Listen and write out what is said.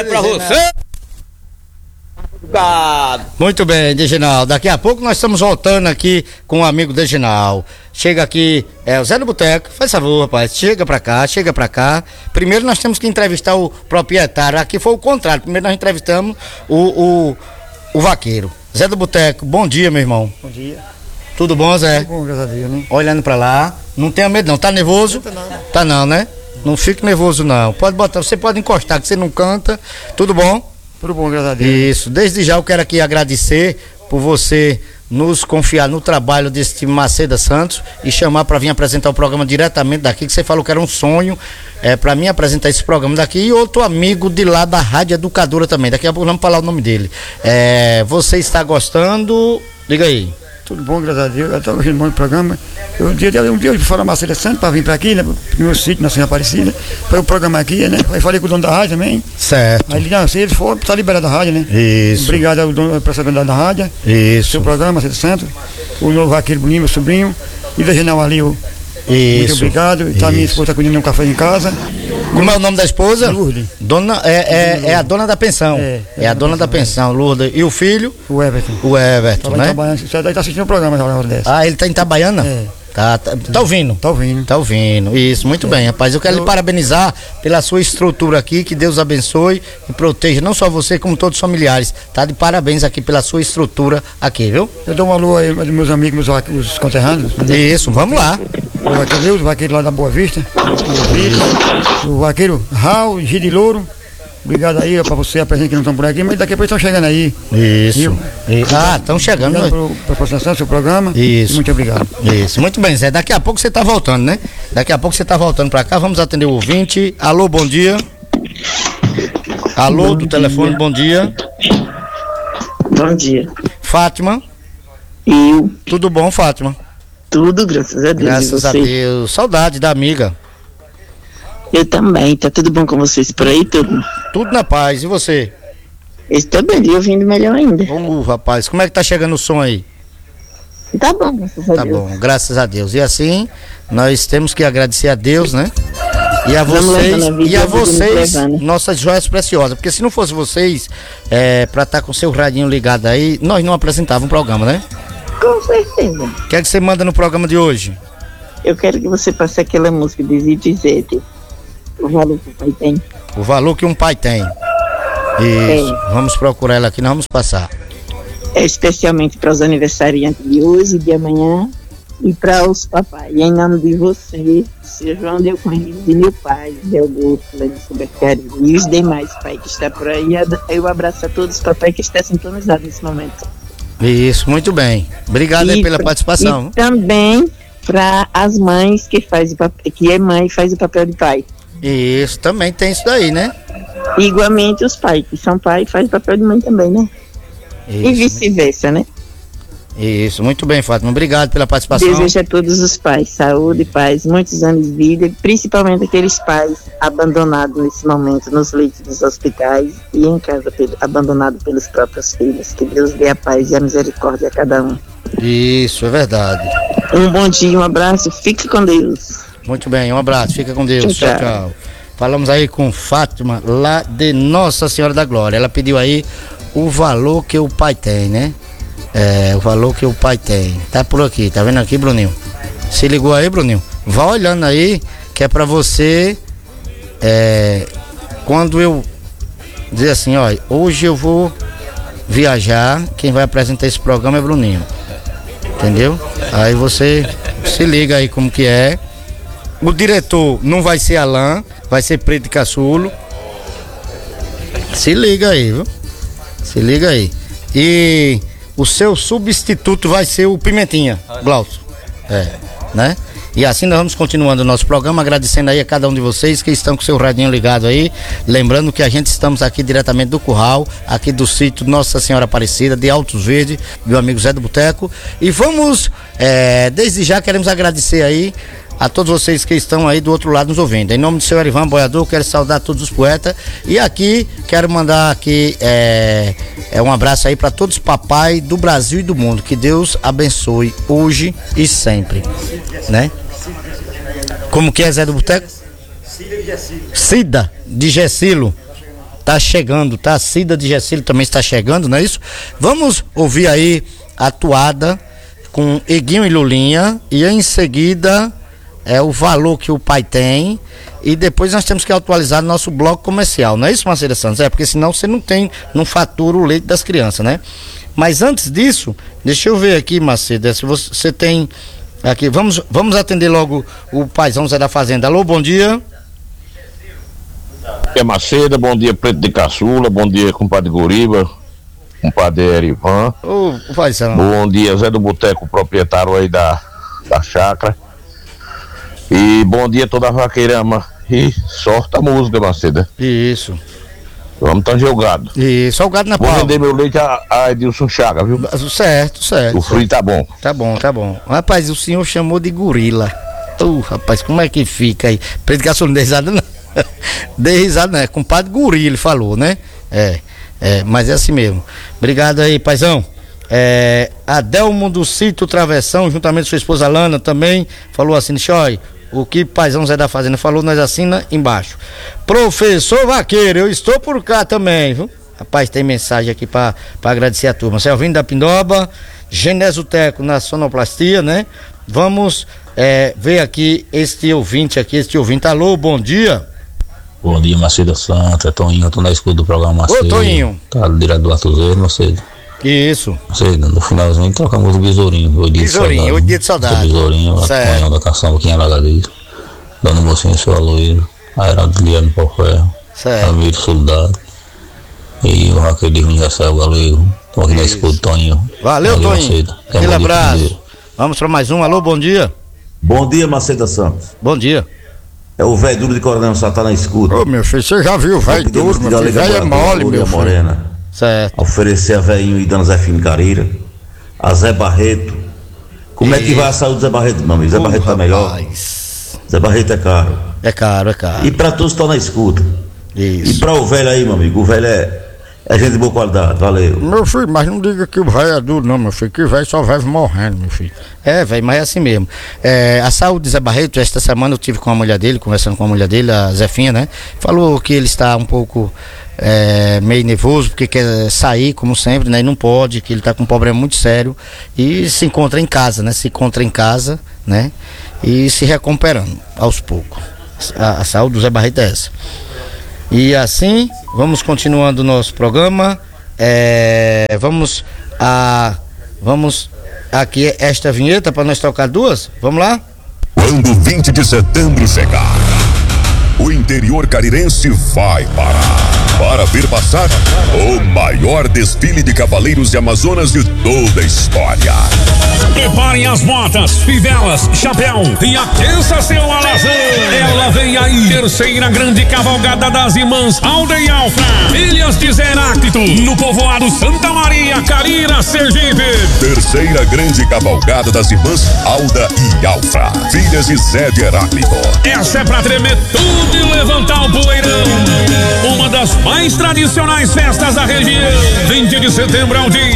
é pra você. Muito bem, Deginal. Daqui a pouco nós estamos voltando aqui com o amigo Deginal. Chega aqui, o Zé do Boteco. Faz favor, rapaz. Chega pra cá. Primeiro nós temos que entrevistar o proprietário. Aqui foi o contrário. Primeiro nós entrevistamos o vaqueiro. Zé do Boteco, bom dia, meu irmão. Bom dia. Tudo bom, Zé? Tudo bom, graças a Deus, né? Olhando pra lá. Não tenha medo não. Tá nervoso? Não. Tá não, né? Não fique nervoso não. Pode botar, você pode encostar que você não canta. Tudo bom? Tudo bom, graças a Deus. Isso, desde já eu quero aqui agradecer por você nos confiar no trabalho desse time Maceda Santos e chamar para vir apresentar o programa diretamente daqui, que você falou que era um sonho para mim apresentar esse programa daqui, e outro amigo de lá da Rádio Educadora também, daqui a pouco vamos falar o nome dele. Você está gostando? Diga aí. Tudo bom, graças a Deus. Eu estou gostando muito do programa. Um dia eu fui falar Maceda Santos para vir para aqui, né? Pro meu sítio, na Senhora Aparecida, para o programa aqui, né? Aí falei com o dono da rádio também. Certo. Aí ele disse, se ele for, está liberado da rádio, né? Isso. Obrigado ao dono da responsabilidade da rádio. Isso. Seu programa, Maceda Santos. O novo vaqueiro Bruninho, meu sobrinho. E da General ali, muito obrigado. E tá minha esposa cuidando de um café em casa. Como é o nome da esposa? Lourdes. É a dona da pensão. É a dona da pensão, Lourdes. E o filho? O Everton. O Everton, Tá né? trabalhando. Você daí tá assistindo o programa na hora dessa. Ah, ele tá em Itabaiana? É. Tá ouvindo? Tá ouvindo. Tá ouvindo. Isso, muito bem, rapaz. Eu quero lhe parabenizar pela sua estrutura aqui, que Deus abençoe e proteja não só você, como todos os familiares. Tá de parabéns aqui pela sua estrutura aqui, viu? Eu dou um alô aí aos meus amigos, os conterrâneos. Isso, vamos lá. O vaqueiro lá da Boa Vista, o vaqueiro Raul, Gide Louro. Obrigado aí pra você, a presente que não estão por aqui, mas daqui a pouco estão chegando aí. Isso. Estão chegando. Obrigado pela participação do seu programa. Isso. Muito obrigado. Isso, muito bem, Zé. Daqui a pouco você tá voltando, né? Daqui a pouco você tá voltando pra cá. Vamos atender o ouvinte. Alô, bom dia. Alô, do telefone, bom dia. Bom dia. Fátima. Eu. Tudo bom, Fátima? Tudo, graças a Deus. Graças a Deus. Saudade da amiga. Eu também. Tá tudo bom com vocês por aí, tudo? Tudo na paz. E você? Estou bem, ouvindo melhor ainda. Rapaz, como é que tá chegando o som aí? Tá bom, graças a Deus. Tá bom, graças a Deus. E assim, nós temos que agradecer a Deus, né? E a vocês, nossas joias preciosas. Porque se não fosse vocês, pra estar com o seu radinho ligado aí, nós não apresentávamos o programa, né? Com certeza. O que é que você manda no programa de hoje? Eu quero que você passe aquela música de Zito Zete. O valor que o pai tem. O valor que um pai tem. Isso. Vamos procurar ela aqui, nós vamos passar. É especialmente para os aniversariantes de hoje e de amanhã. E para os papais. E em nome de você, seu João Deu Corrida, de meu pai, Del Guto, Larissa Beccaria, e os demais pais que estão por aí. Eu abraço a todos os papais que estão sintonizados nesse momento. Isso, muito bem. Obrigado aí pela participação. E também para as mães que é mãe e faz o papel de pai. Isso, também tem isso daí, né? Igualmente os pais, que são pai, faz o papel de mãe também, né? Isso, e vice-versa, né? Isso, muito bem, Fátima. Obrigado pela participação. Desejo a todos os pais saúde, paz, muitos anos de vida, principalmente aqueles pais abandonados nesse momento nos leitos dos hospitais e em casa, abandonados pelos próprios filhos. Que Deus dê a paz e a misericórdia a cada um. Isso, é verdade. Um bom dia, um abraço, fique com Deus. Muito bem, um abraço, fica com Deus. Tchau, tchau. Falamos aí com Fátima, lá de Nossa Senhora da Glória. Ela pediu aí o valor que o pai tem, né? O valor que o pai tem. Tá por aqui, tá vendo aqui, Bruninho? Se ligou aí, Bruninho? Vá olhando aí, que é pra você. Quando eu dizer assim, ó, hoje eu vou viajar, quem vai apresentar esse programa é Bruninho. Entendeu? Aí você se liga aí como que é. O diretor não vai ser Alain, vai ser Preto de Caçulo. Se liga aí, viu? Se liga aí. E o seu substituto vai ser o Pimentinha, Glaucio. Né? E assim nós vamos continuando o nosso programa, agradecendo aí a cada um de vocês que estão com o seu radinho ligado aí. Lembrando que a gente estamos aqui diretamente do Curral, aqui do sítio Nossa Senhora Aparecida, de Altos Verdes, meu amigo Zé do Boteco. E vamos, desde já queremos agradecer aí a todos vocês que estão aí do outro lado nos ouvindo. Em nome do seu Erivan Boiador, quero saudar todos os poetas. E aqui, quero mandar aqui um abraço aí para todos os papai do Brasil e do mundo. Que Deus abençoe hoje e sempre, né? Como que é, Zé do Boteco? Cida de Gessilo. tá chegando, tá? A Cida de Gessilho também está chegando, não é isso? Vamos ouvir aí a toada com Eguinho e Lulinha e em seguida o valor que o pai tem e depois nós temos que atualizar nosso bloco comercial, não é isso, Macedo Santos? Porque senão você não fatura o leite das crianças, né? Mas antes disso, deixa eu ver aqui, Macedo, se você tem aqui, vamos atender logo o paizão Zé da Fazenda. Alô, bom dia. Bom dia, Macedo, bom dia, Preto de Caçula, bom dia, compadre Goriba, compadre Erivan. Ô, paizão. Bom dia, Zé do Boteco, proprietário aí da chácara. E bom dia toda a vaqueirama. E sorte a música, Macedo. Isso. Vamos tá jogado. Isso, só o gado na Vou vender meu leite a Edilson Chaga, viu? Certo. O frio tá bom. Tá bom. Rapaz, o senhor chamou de gorila. Rapaz, como é que fica aí? Predicação não dê risada não. Dê risada não, é compadre Gorila, ele falou, né? Mas é assim mesmo. Obrigado aí, paizão. Adelmo do Sítio Travessão, juntamente com sua esposa Lana também, falou assim, Xói, o que paizão Zé da Fazenda falou, nós assina embaixo. Professor Vaqueiro, eu estou por cá também, viu? Rapaz, tem mensagem aqui pra agradecer a turma. Selvinho da Pindoba, Genésio Teco na sonoplastia, né? Vamos ver aqui este ouvinte. Alô, bom dia. Bom dia, Macedo Santos, é Toninho, eu tô na escuta do programa Macedo. Ô, Toninho. Tá direto do Atuzeiro, Macedo. Isso. Macedo, no finalzinho trocamos o besourinho. 8 dias de saudade. Besourinho, a Tonhão da Caçamba aqui em Alagadiz. Dando mocinho, seu Aloísio. A Heraldo Guilherme Pauferro. Certo. Amigo Soldado. E o Raquel de Ruim Rafael Galego. Tô aqui na escuta, Toninho. Valeu, Toninho. Macedo. Aquele abraço. Vamos para mais um. Alô, bom dia. Bom dia, Macedo Santos. Bom dia. É o velho duro de Coronel só tá na escuta. Ô, meu filho, você já viu o velho duro, meu filho? Velho é mole, meu filho. Morena. Certo. A oferecer a velhinho e dona Zefim Carreira, a Zé Barreto. Como é que vai a saúde do Zé Barreto, meu amigo? Zé Barreto tá melhor? Zé Barreto é caro. É caro. E pra todos que estão na escuta. Isso. E pra o velho aí, meu amigo, o velho é gente de boa qualidade, valeu. Meu filho, mas não diga que o velho é duro, não, meu filho, que o velho só vive morrendo, meu filho. Velho, mas é assim mesmo. A saúde de Zé Barreto, esta semana eu tive com a mulher dele, conversando com a mulher dele, a Zefinha, né? Falou que ele está um pouco meio nervoso, porque quer sair, como sempre, né? E não pode, que ele está com um problema muito sério e se encontra em casa, né? E se recuperando aos poucos. A saúde do Zé Barreto é essa. E assim, vamos continuando o nosso programa. Vamos aqui esta vinheta para nós tocar duas. Vamos lá? Quando 20 de setembro chegar, o interior carirense vai parar para ver passar o maior desfile de cavaleiros de Amazonas de toda a história. Preparem as botas, fivelas, chapéu e aqueça seu alazão. Ela vem aí, terceira grande cavalgada das irmãs Alda e Alfa, filhas de Zé Heráclito, no povoado Santa Maria, Carira, Sergipe. Terceira grande cavalgada das irmãs Alda e Alfa, filhas de Zé de Heráclito. Essa é pra tremer tudo e levantar o poeirão. Uma das mais tradicionais festas da região. 20 de setembro é o dia